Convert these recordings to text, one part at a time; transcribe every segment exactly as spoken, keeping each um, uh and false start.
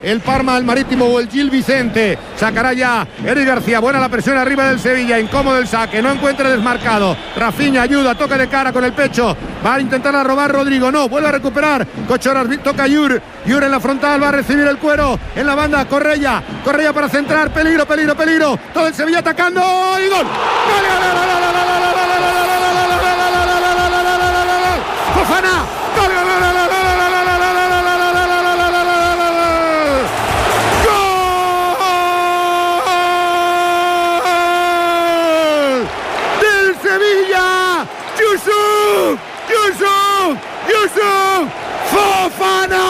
El Parma, el Marítimo o el Gil Vicente. Sacará ya Eric García. Buena la presión arriba del Sevilla. Incómodo el saque. No encuentra desmarcado. Rafinha ayuda. Toca de cara con el pecho. Va a intentar a robar Rodrigo. No. Vuelve a recuperar. Cochoras. Toca Yur. Yur en la frontal. Va a recibir el cuero. En la banda. Correia. Correia para centrar. Peligro, peligro, peligro. Todo el Sevilla atacando. ¡Y gol! ¡Fofana! ¡Gol! ¡Yusuf! ¡Yusuf! ¡Yusuf! ¡Fofana!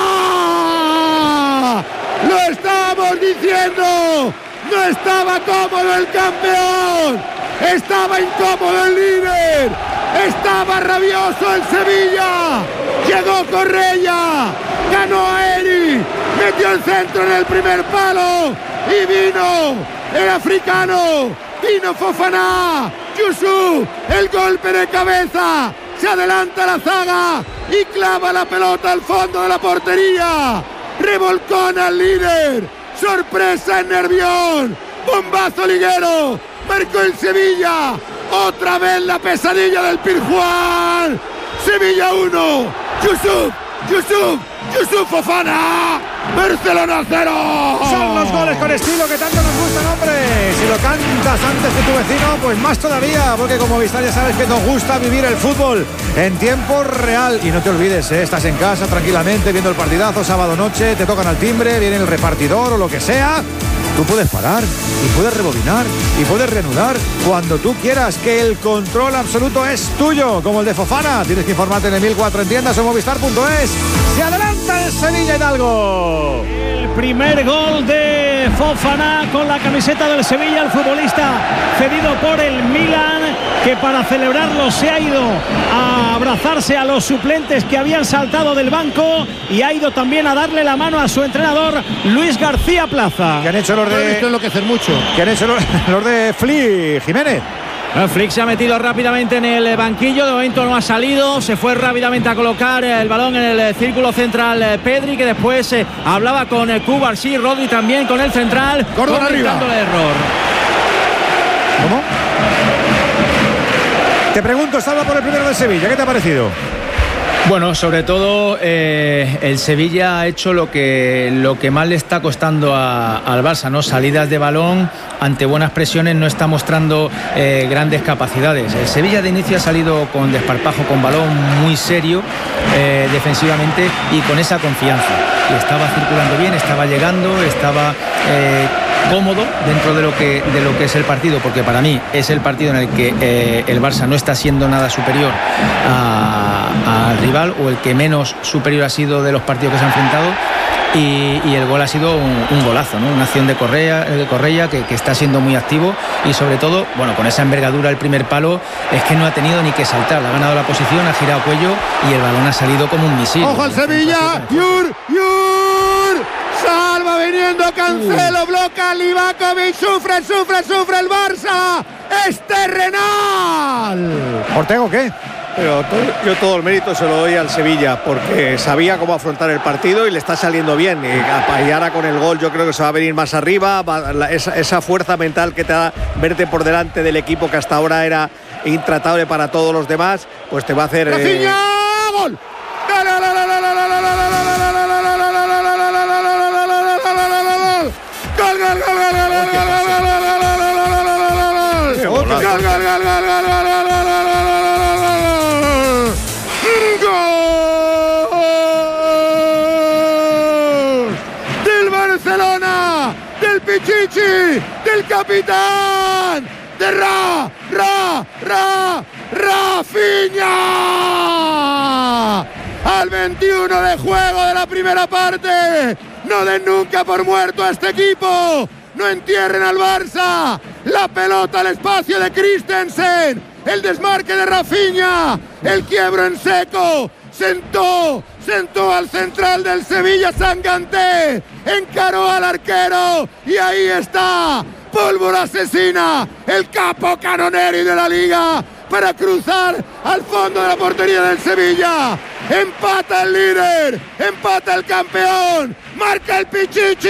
¡Lo estamos diciendo! ¡No estaba cómodo el campeón! ¡Estaba incómodo el líder! ¡Estaba rabioso el Sevilla! ¡Llegó Correia! ¡Ganó a Eri! ¡Metió el centro en el primer palo! ¡Y vino el africano! ¡Vino Fofana! Yusuf, el golpe de cabeza, se adelanta la zaga y clava la pelota al fondo de la portería. Revolcón al líder, sorpresa en Nervión, bombazo liguero, marcó el Sevilla, otra vez la pesadilla del Pizjuán. Sevilla uno, Yusuf, Yusuf, Yusuf Fofana, Barcelona cero. Son los goles con estilo que tanto nos gustan, hombre. Si lo cantas antes que tu vecino, pues más todavía, porque como Movistar ya sabes que nos gusta vivir el fútbol en tiempo real. Y no te olvides, ¿eh? Estás en casa tranquilamente viendo el partidazo, sábado noche, te tocan al timbre, viene el repartidor o lo que sea. Tú puedes parar y puedes rebobinar y puedes reanudar cuando tú quieras, que el control absoluto es tuyo, como el de Fofana. Tienes que informarte en el mil cuatro en tiendas o movistar punto es. Se adelanta el Sevilla Hidalgo. El primer gol de Fofana con la camiseta del Sevilla, el futbolista cedido por el Milan, que para celebrarlo se ha ido a abrazarse a los suplentes que habían saltado del banco y ha ido también a darle la mano a su entrenador Luis García Plaza. ¿Qué han hecho los de Esto enloquecer mucho? ¿Qué han hecho los, los de Flick, Jiménez? El Flick se ha metido rápidamente en el banquillo, de momento no ha salido, se fue rápidamente a colocar el balón en el círculo central Pedri, que después eh, hablaba con el Cubarsí, Rodri también con el central, Córdoba arriba. El error. ¿Cómo? Te pregunto, salva por el primero del Sevilla, ¿qué te ha parecido? Bueno, sobre todo eh, el Sevilla ha hecho lo que, lo que más le está costando a, al Barça, ¿no? Salidas de balón, ante buenas presiones no está mostrando eh, grandes capacidades. El Sevilla de inicio ha salido con desparpajo, con balón muy serio eh, defensivamente y con esa confianza. Y estaba circulando bien, estaba llegando, estaba eh, cómodo dentro de lo, que, de lo que es el partido, porque para mí es el partido en el que eh, el Barça no está siendo nada superior al rival, o el que menos superior ha sido de los partidos que se ha enfrentado. Y, y el gol ha sido un, un golazo, ¿no? Una acción de Correia, de Correia que, que está siendo muy activo y sobre todo, bueno, con esa envergadura el primer palo es que no ha tenido ni que saltar, ha ganado la posición, ha girado cuello y el balón ha salido como un misil. ¡Ojo al Sevilla! ¡Yur! ¡Yur! ¡Salva viniendo Cancelo! ¡Bloca Livakovic! ¡Sufre, sufre, sufre el Barça! ¡Es terrenal! ¿Ortego qué? Pero todo, yo todo el mérito se lo doy al Sevilla, porque sabía cómo afrontar el partido y le está saliendo bien. Y, y ahora con el gol yo creo que se va a venir más arriba. Va, la, esa, esa fuerza mental que te da verte por delante del equipo que hasta ahora era intratable para todos los demás, pues te va a hacer... ¡Rafinha! Eh... ¡Gol! Pichichi, del capitán, de Ra, Ra, Ra, Rafinha. Al veintiuno de juego de la primera parte. No den nunca por muerto a este equipo. No entierren al Barça. La pelota al espacio de Christensen. El desmarque de Rafinha. El quiebro en seco. Sentó, sentó al central del Sevilla, Sanganté, encaró al arquero y ahí está, pólvora asesina, el capo Canoneri de la Liga, para cruzar al fondo de la portería del Sevilla. Empata el líder, empata el campeón, marca el Pichichi.